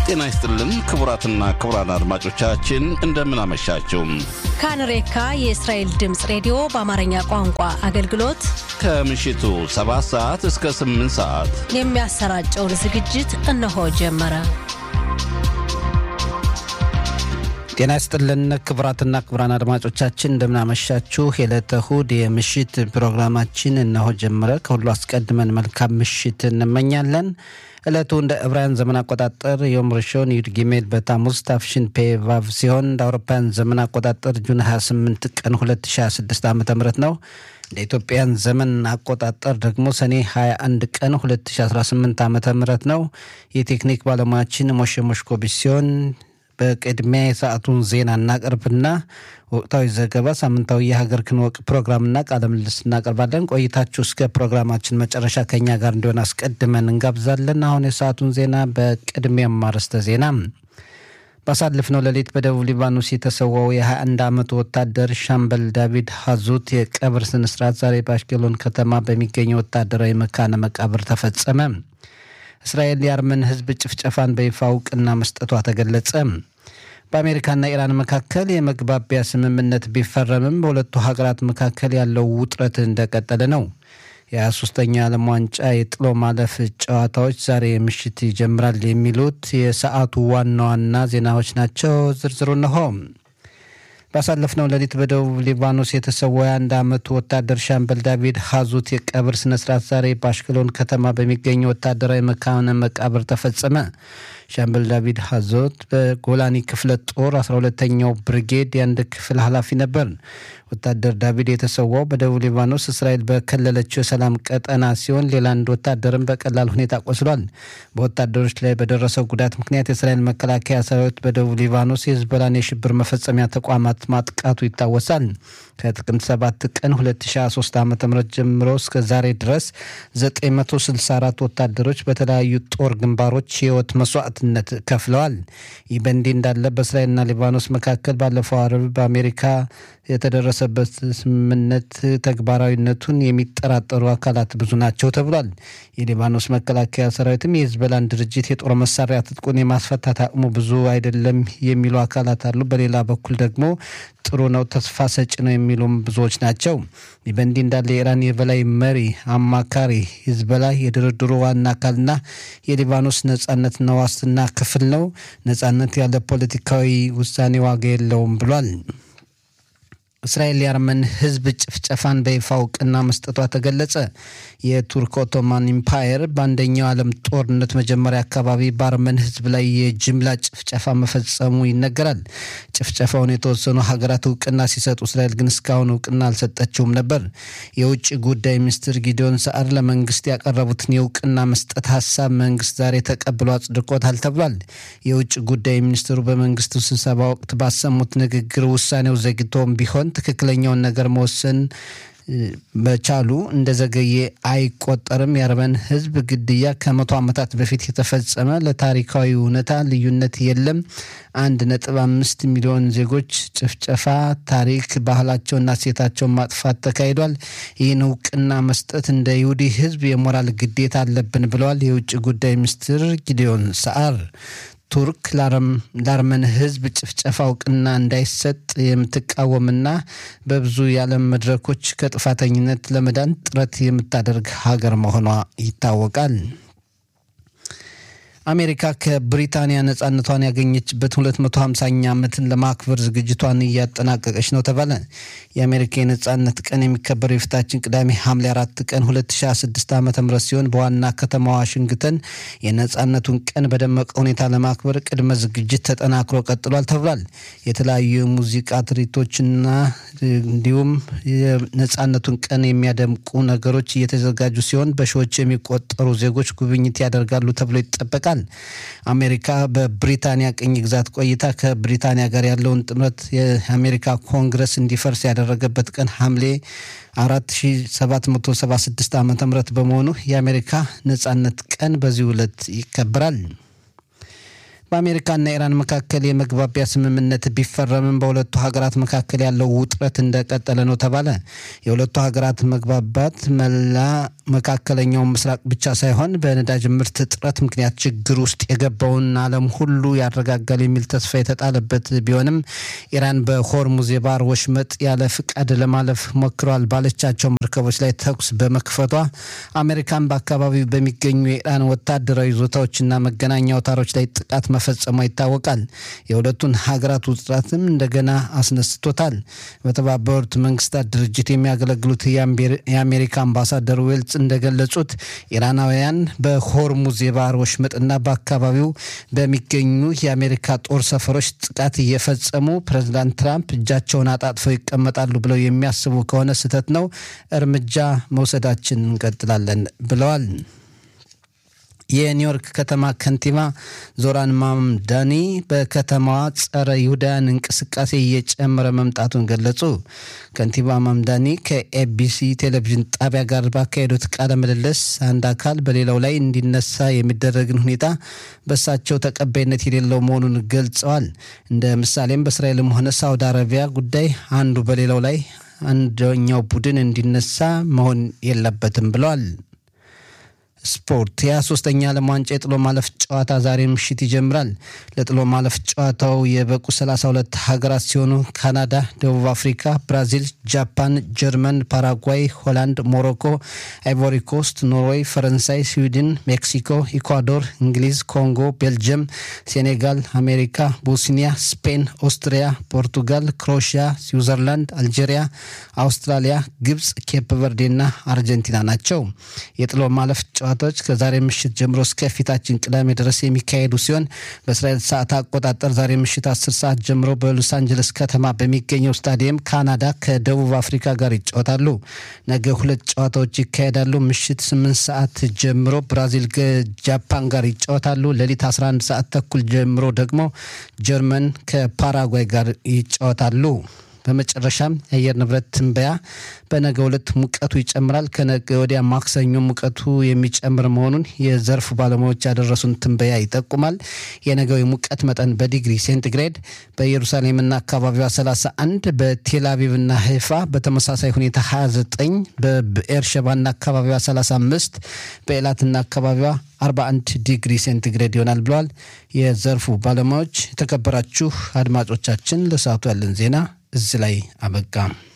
ጤና ይስጥልን ክቡራትና ክቡራን አድማጮቻችን እንደምን አመሻችሁ። ካንሬካ የእስራኤል ድምጽ ሬዲዮ በአማርኛ ቋንቋ አገልግሎት ከምሽቱ 7 ሰዓት እስከ 8 ሰዓት የሚያሰራጨውን ዝግጅት እነሆ ጀመረ። ጤና ይስጥልን ክቡራትና ክቡራን አድማጮቻችን እንደምን አመሻችሁ። የዕለተ እሁድ የምሽት ፕሮግራማችን እነሆ ጀመረ። ከሁሉ አስቀድመን መልካም ምሽት እንመኛለን። ዕለቱ እንደ ዕብራውያን ዘመን አቆጣጠር ዮም ርሾን ዩድ ጊሜል በታሙዝ ታፍሽን ፔቫቭ ሲሆን እንደ አውሮፓውያን ዘመን አቆጣጠር ጁን 28 ቀን 2026 ዓ.ም ነው። እንደ ኢትዮጵያን ዘመን አቆጣጠር ደግሞ ሰኔ 21 ቀን 2018 ዓ.ም ነው። የቴክኒክ ባለሙያችን ሞሼ ሞሽኮቪች ሲሆን በቅድሚያ የሰዓቱን ዜና እናቀርብና ወቅታዊ ዘገባ፣ ሳምንታዊ የሀገር ክንወቅ ፕሮግራምና ቃለ ምልልስ እናቀርባለን። ቆይታችሁ እስከ ፕሮግራማችን መጨረሻ ከኛ ጋር እንዲሆን አስቀድመን እንጋብዛለን። አሁን የሰዓቱን ዜና በቅድሚያም አርዕስተ ዜና። ባሳለፍነው ሌሊት በደቡብ ሊባኖስ የተሰዋው የ21 ዓመቱ ወታደር ሻምበል ዳቪድ ሀዙት የቀብር ስነስርዓት ዛሬ በአሽቀሎን ከተማ በሚገኘው ወታደራዊ መካነ መቃብር ተፈጸመ። እስራኤል የአርመን ሕዝብ ጭፍጨፋን በይፋ እውቅና መስጠቷ ተገለጸ። በአሜሪካና ኢራን መካከል የመግባቢያ ስምምነት ቢፈረምም በሁለቱ ሀገራት መካከል ያለው ውጥረት እንደቀጠለ ነው። የ23ኛ ዓለም ዋንጫ የጥሎ ማለፍ ጨዋታዎች ዛሬ ምሽት ይጀምራል። የሚሉት የሰዓቱ ዋና ዋና ዜናዎች ናቸው። ዝርዝሩ እነሆ። ባሳለፍነው ሌሊት በደቡብ ሊባኖስ የተሰዋው የ21 ዓመቱ ወታደር ሻምበል ዳቪድ ሀዙት የቀብር ስነስርዓት ዛሬ በአሽቀሎን ከተማ በሚገኘው ወታደራዊ መካነ መቃብር ተፈጸመ። ሻምበል ዳቪድ ሀዙት በጎላኒ ክፍለ ጦር 12ኛው ብርጌድ የአንድ ክፍል ኃላፊ ነበር። ወታደር ዳቪድ የተሰዋው በደቡብ ሊባኖስ እስራኤል በከለለችው የሰላም ቀጠና ሲሆን ሌላ አንድ ወታደርም በቀላል ሁኔታ ቆስሏል። በወታደሮች ላይ በደረሰው ጉዳት ምክንያት የእስራኤል መከላከያ ሰራዊት በደቡብ ሊባኖስ የሂዝቦላን የሽብር መፈጸሚያ ተቋማት ማጥቃቱ ይታወሳል። ከጥቅምት 7 ቀን 2023 ዓ.ም ጀምሮ እስከ ዛሬ ድረስ 964 ወታደሮች በተለያዩ ጦር ግንባሮች የህይወት መስዋዕትነት ከፍለዋል። ይህ በእንዲህ እንዳለ በእስራኤልና ሊባኖስ መካከል ባለፈው አርብ በአሜሪካ የተደረሰበት ስምምነት ተግባራዊነቱን የሚጠራጠሩ አካላት ብዙ ናቸው ተብሏል። የሊባኖስ መከላከያ ሰራዊትም የሂዝቦላን ድርጅት የጦር መሳሪያ ትጥቁን የማስፈታት አቅሙ ብዙ አይደለም የሚሉ አካላት አሉ። በሌላ በኩል ደግሞ ጥሩ ነው፣ ተስፋ ሰጪ ነው የሚሉም ብዙዎች ናቸው። ይህ በእንዲህ እንዳለ የኢራን የበላይ መሪ አማካሪ ሂዝቦላ የድርድሩ ዋና አካልና የሊባኖስ ነጻነትና ዋስትና ክፍል ነው፣ ነጻነት ያለ ፖለቲካዊ ውሳኔ ዋጋ የለውም ብሏል። እስራኤል የአርመን ሕዝብ ጭፍጨፋን በይፋ እውቅና መስጠቷ ተገለጸ። የቱርክ ኦቶማን ኢምፓየር በአንደኛው ዓለም ጦርነት መጀመሪያ አካባቢ በአርመን ሕዝብ ላይ የጅምላ ጭፍጨፋ መፈጸሙ ይነገራል። ጭፍጨፋውን የተወሰኑ ሀገራት እውቅና ሲሰጡ እስራኤል ግን እስካሁን እውቅና አልሰጠችውም ነበር። የውጭ ጉዳይ ሚኒስትር ጊዲዮን ሰዓር ለመንግስት ያቀረቡትን የእውቅና መስጠት ሀሳብ መንግስት ዛሬ ተቀብሎ አጽድቆታል ተብሏል። የውጭ ጉዳይ ሚኒስትሩ በመንግስቱ ስብሰባ ወቅት ባሰሙት ንግግር ውሳኔው ዘግይቶም ቢሆን ትክክለኛውን ነገር መወሰን በቻሉ እንደዘገየ አይቆጠርም። የአርመን ህዝብ ግድያ ከ100 ዓመታት በፊት የተፈጸመ ለታሪካዊ እውነታ ልዩነት የለም። 1.5 ሚሊዮን ዜጎች ጭፍጨፋ፣ ታሪክ፣ ባህላቸውና ሴታቸውን ማጥፋት ተካሂዷል። ይህን እውቅና መስጠት እንደ ይሁዲ ህዝብ የሞራል ግዴታ አለብን ብለዋል የውጭ ጉዳይ ሚኒስትር ጊዲዮን ሰዓር። ቱርክ ለአርመን ህዝብ ጭፍጨፋ እውቅና እንዳይሰጥ የምትቃወምና በብዙ የዓለም መድረኮች ከጥፋተኝነት ለመዳን ጥረት የምታደርግ ሀገር መሆኗ ይታወቃል። አሜሪካ ከብሪታንያ ነጻነቷን ያገኘችበት 250ኛ ዓመትን ለማክበር ዝግጅቷን እያጠናቀቀች ነው ተባለ። የአሜሪካ የነጻነት ቀን የሚከበረው የፊታችን ቅዳሜ ሐምሌ 4 ቀን 2026 ዓ.ም ሲሆን በዋና ከተማ ዋሽንግተን የነጻነቱን ቀን በደመቀ ሁኔታ ለማክበር ቅድመ ዝግጅት ተጠናክሮ ቀጥሏል ተብሏል። የተለያዩ ሙዚቃ ትርኢቶችና እንዲሁም የነጻነቱን ቀን የሚያደምቁ ነገሮች እየተዘጋጁ ሲሆን በሺዎች የሚቆጠሩ ዜጎች ጉብኝት ያደርጋሉ ተብሎ ይጠበቃል። አሜሪካ በብሪታንያ ቅኝ ግዛት ቆይታ ከብሪታንያ ጋር ያለውን ጥምረት የአሜሪካ ኮንግረስ እንዲፈርስ ያደረገበት ቀን ሐምሌ 4776 ዓ.ም በመሆኑ የአሜሪካ ነጻነት ቀን በዚህ ዕለት ይከበራል። በአሜሪካና ኢራን መካከል የመግባቢያ ስምምነት ቢፈረምም በሁለቱ ሀገራት መካከል ያለው ውጥረት እንደቀጠለ ነው ተባለ። የሁለቱ ሀገራት መግባባት መካከለኛው ምስራቅ ብቻ ሳይሆን በነዳጅ ምርት እጥረት ምክንያት ችግር ውስጥ የገባውን ዓለም ሁሉ ያረጋጋል የሚል ተስፋ የተጣለበት ቢሆንም ኢራን በሆርሙዝ የባህር ወሽመጥ ያለ ፍቃድ ለማለፍ ሞክረዋል ባለቻቸው መርከቦች ላይ ተኩስ በመክፈቷ አሜሪካን በአካባቢው በሚገኙ የኢራን ወታደራዊ ይዞታዎችና መገናኛ አውታሮች ላይ ጥቃት መፈጸሟ ይታወቃል። የሁለቱን ሀገራት ውጥረትም እንደገና አስነስቶታል። በተባበሩት መንግስታት ድርጅት የሚያገለግሉት የአሜሪካ አምባሳደር ዌልስ እንደገለጹት ኢራናውያን በሆርሙዝ የባህር ወሽመጥና በአካባቢው በሚገኙ የአሜሪካ ጦር ሰፈሮች ጥቃት እየፈጸሙ ፕሬዝዳንት ትራምፕ እጃቸውን አጣጥፈው ይቀመጣሉ ብለው የሚያስቡ ከሆነ ስህተት ነው፣ እርምጃ መውሰዳችን እንቀጥላለን ብለዋል። የኒውዮርክ ከተማ ከንቲባ ዞራን ማምዳኒ በከተማዋ ጸረ ይሁዳውያን እንቅስቃሴ እየጨመረ መምጣቱን ገለጹ። ከንቲባ ማምዳኒ ከኤቢሲ ቴሌቪዥን ጣቢያ ጋር ባካሄዱት ቃለ ምልልስ አንድ አካል በሌላው ላይ እንዲነሳ የሚደረግን ሁኔታ በሳቸው ተቀባይነት የሌለው መሆኑን ገልጸዋል። እንደ ምሳሌም በእስራኤልም ሆነ ሳውዲ አረቢያ ጉዳይ አንዱ በሌላው ላይ አንደኛው ቡድን እንዲነሳ መሆን የለበትም ብለዋል። ስፖርት የ23ኛ ዓለም ዋንጫ የጥሎ ማለፍ ጨዋታ ዛሬ ምሽት ይጀምራል። ለጥሎ ማለፍ ጨዋታው የበቁ 32 ሀገራት ሲሆኑ ካናዳ፣ ደቡብ አፍሪካ፣ ብራዚል፣ ጃፓን፣ ጀርመን፣ ፓራጓይ፣ ሆላንድ፣ ሞሮኮ፣ አይቮሪ ኮስት፣ ኖርዌይ፣ ፈረንሳይ፣ ስዊድን፣ ሜክሲኮ፣ ኢኳዶር፣ እንግሊዝ፣ ኮንጎ፣ ቤልጅየም፣ ሴኔጋል፣ አሜሪካ፣ ቦስኒያ፣ ስፔን፣ ኦስትሪያ፣ ፖርቱጋል፣ ክሮኤሽያ፣ ስዊዘርላንድ፣ አልጄሪያ፣ አውስትራሊያ፣ ግብጽ፣ ኬፕ ቨርዴና አርጀንቲና ናቸው። የጥሎ ማለፍ ጨዋታዎች ከዛሬ ምሽት ጀምሮ እስከ ፊታችን ቅዳሜ ድረስ የሚካሄዱ ሲሆን በእስራኤል ሰዓት አቆጣጠር ዛሬ ምሽት 10 ሰዓት ጀምሮ በሎስ አንጀለስ ከተማ በሚገኘው ስታዲየም ካናዳ ከደቡብ አፍሪካ ጋር ይጫወታሉ። ነገ ሁለት ጨዋታዎች ይካሄዳሉ። ምሽት 8 ሰዓት ጀምሮ ብራዚል ከጃፓን ጋር ይጫወታሉ። ሌሊት 11 ሰዓት ተኩል ጀምሮ ደግሞ ጀርመን ከፓራጓይ ጋር ይጫወታሉ። በመጨረሻም የአየር ንብረት ትንበያ በነገው ዕለት ሙቀቱ ይጨምራል። ከነገ ወዲያ ማክሰኞ ሙቀቱ የሚጨምር መሆኑን የዘርፉ ባለሙያዎች ያደረሱን ትንበያ ይጠቁማል። የነገው የሙቀት መጠን በዲግሪ ሴንቲግሬድ በኢየሩሳሌምና አካባቢዋ 31፣ በቴልአቪቭና ሀይፋ በተመሳሳይ ሁኔታ 29፣ በብኤርሸባና አካባቢዋ 35፣ በኤላትና አካባቢዋ 41 ዲግሪ ሴንቲግሬድ ይሆናል ብለዋል የዘርፉ ባለሙያዎች። የተከበራችሁ አድማጮቻችን ለሰዓቱ ያለን ዜና እዚህ ላይ አበቃ።